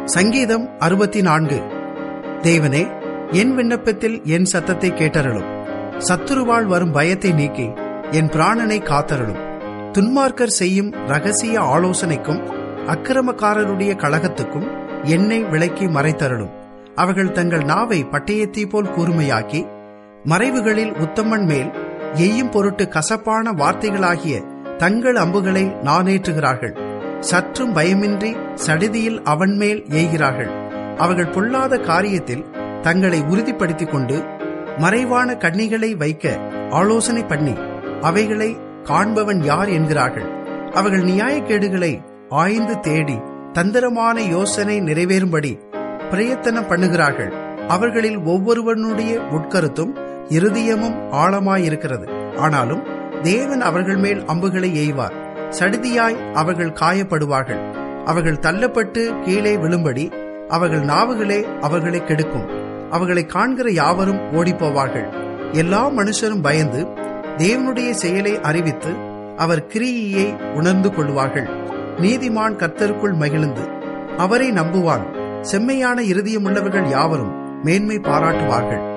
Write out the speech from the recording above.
சங்கீதம் 64. தேவனே, என் விண்ணப்பத்தில் என் சத்தத்தை கேட்டருளும். சத்துருவால் வரும் பயத்தை நீக்கி என் பிராணனை காத்தருளும். துன்மார்க்கர் செய்யும் ரகசிய ஆலோசனைக்கும் அக்கிரமக்காரருடைய கலகத்துக்கும் என்னை விலக்கி மறைத்தருளும். அவர்கள் தங்கள் நாவை பட்டயத்தீ போல் கூர்மையாக்கி மறைவுகளில் உத்தமன் மேல் எய்யும் பொருட்டு கசப்பான வார்த்தைகளாகிய தங்கள் அம்புகளை நானேற்றுகிறார்கள். சற்றும் பயமின்றி சடிதியில் அவன் மேல் எய்கிறார்கள். அவர்கள் பொல்லாத காரியத்தில் தங்களை உறுதிப்படுத்திக் கொண்டு மறைவான கண்ணிகளை வைக்க ஆலோசனை பண்ணி அவைகளை காண்பவன் யார் என்கிறார்கள். அவர்கள் நியாயக்கேடுகளை ஆய்ந்து தேடி தந்திரமான யோசனை நிறைவேறும்படி பிரயத்தனம் பண்ணுகிறார்கள். அவர்களில் ஒவ்வொருவனுடைய உட்கருத்தும் இருதயமும் ஆழமாயிருக்கிறது. ஆனாலும் தேவன் அவர்கள் மேல் அம்புகளை எய்வார். சடிதியாய் அவர்கள் காயப்படுவார்கள். அவர்கள் தள்ளப்பட்டு கீழே விழும்படி அவர்கள் நாவுகளே அவர்களை கெடுக்கும். அவர்களை காண்கிற யாவரும் ஓடிப்போவார்கள். எல்லா மனுஷரும் பயந்து தேவனுடைய செயலை அறிவித்து அவர் கிரியையை உணர்ந்து கொள்வார்கள். நீதிமான் கர்த்தருக்குள் மகிழ்ந்து அவரை நம்புவான். செம்மையான இருதயமுள்ளவர்கள் யாவரும் மேன்மை பாராட்டுவார்கள்.